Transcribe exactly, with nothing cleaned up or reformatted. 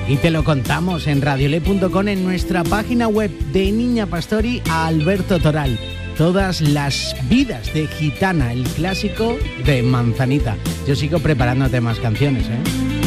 Aquí te lo contamos en radiole punto com, en nuestra página web. De Niña Pastori a Alberto Toral. Todas las vidas de Gitana, el clásico de Manzanita. Yo sigo preparándote más canciones, ¿eh?